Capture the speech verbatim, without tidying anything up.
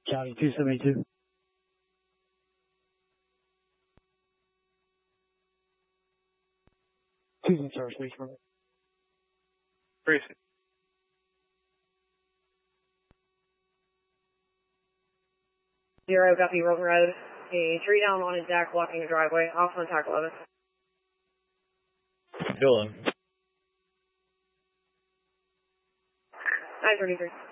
County two seventy-two. Who's in charge, please, from it? Precinct. Zero, copy, Rolton Road. A tree down on his deck blocking the driveway. Off on tack eleven. Dylan. nine thirty-three.